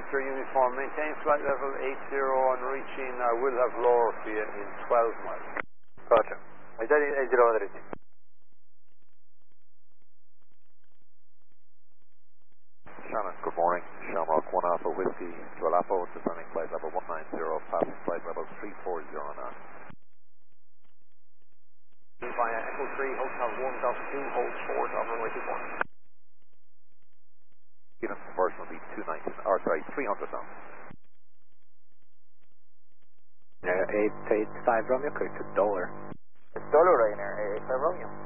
Victor Uniform, maintain flight level 80 and reaching, I will have lower for you in 12 miles. Roger. Maintain 80 and reaching. Shannon, good morning. Shamrock 1 Alpha Whiskey, Jwalapo, descending flight level 190, passing flight level 340 now. Via Echo 3, Hotel 1, Delta 2, hold short of runway 24. Unit conversion will be 290, or sorry, 300 now. 885 Romeo, clear to Dollar. It's Dollar Ryanair, 885 Romeo.